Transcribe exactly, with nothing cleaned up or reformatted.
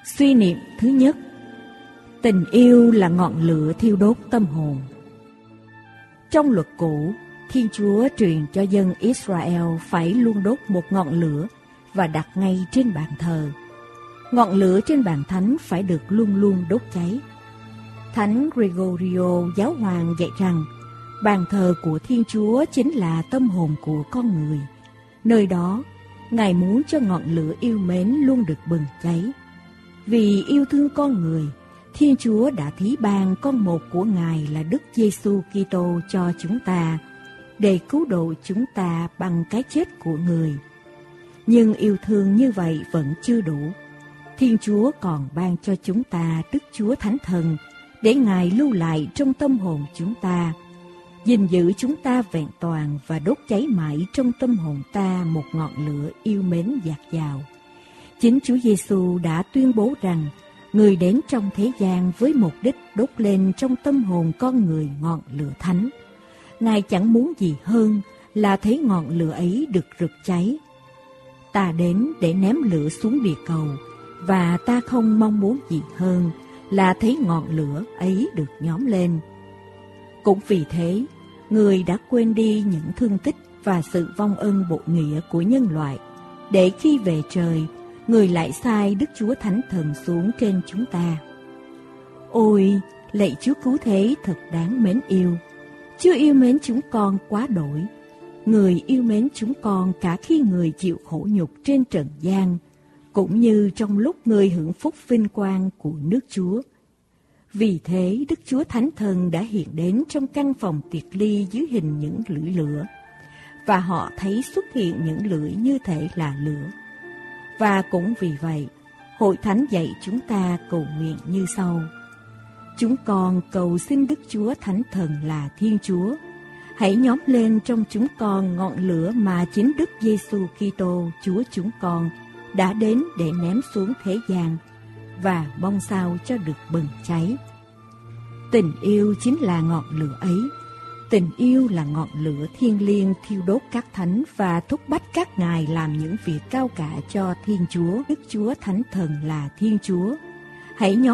Suy niệm thứ nhất: tình yêu là ngọn lửa thiêu đốt tâm hồn. Trong luật cũ, Thiên Chúa truyền cho dân Israel phải luôn đốt một ngọn lửa và đặt ngay trên bàn thờ. Ngọn lửa trên bàn thánh phải được luôn luôn đốt cháy. Thánh Gregorio Giáo hoàng dạy rằng bàn thờ của Thiên Chúa chính là tâm hồn của con người. Nơi đó, Ngài muốn cho ngọn lửa yêu mến luôn được bừng cháy. Vì yêu thương con người, Thiên Chúa đã thí ban con một của Ngài là Đức Giêsu Kitô cho chúng ta, để cứu độ chúng ta bằng cái chết của Người. Nhưng yêu thương như vậy vẫn chưa đủ. Thiên Chúa còn ban cho chúng ta Đức Chúa Thánh Thần, để Ngài lưu lại trong tâm hồn chúng ta, gìn giữ chúng ta vẹn toàn và đốt cháy mãi trong tâm hồn ta một ngọn lửa yêu mến dạt dào. Chính Chúa Giêsu đã tuyên bố rằng Người đến trong thế gian với mục đích đốt lên trong tâm hồn con người ngọn lửa thánh. Ngài chẳng muốn gì hơn là thấy ngọn lửa ấy được rực cháy. Ta đến để ném lửa xuống địa cầu, và ta không mong muốn gì hơn là thấy ngọn lửa ấy được nhóm lên. Cũng vì thế, Người đã quên đi những thương tích và sự vong ân bội nghĩa của nhân loại, để khi về trời, Người lại sai Đức Chúa Thánh Thần xuống trên chúng ta. Ôi, lạy Chúa Cứu Thế thật đáng mến yêu! Chúa yêu mến chúng con quá đổi. Người yêu mến chúng con cả khi Người chịu khổ nhục trên trần gian, cũng như trong lúc Người hưởng phúc vinh quang của nước Chúa. Vì thế, Đức Chúa Thánh Thần đã hiện đến trong căn phòng tiệc ly dưới hình những lưỡi lửa, và họ thấy xuất hiện những lưỡi như thể là lửa. Và cũng vì vậy, Hội Thánh dạy chúng ta cầu nguyện như sau: chúng con cầu xin Đức Chúa Thánh Thần là Thiên Chúa, hãy nhóm lên trong chúng con ngọn lửa mà chính Đức Giêsu Kitô Chúa chúng con đã đến để ném xuống thế gian, và mong sao cho được bừng cháy. Tình yêu chính là ngọn lửa ấy. Tình yêu là ngọn lửa thiêng liêng thiêu đốt các thánh và thúc bách các ngài làm những việc cao cả cho Thiên Chúa. Đức Chúa Thánh Thần là Thiên Chúa, hãy nhóm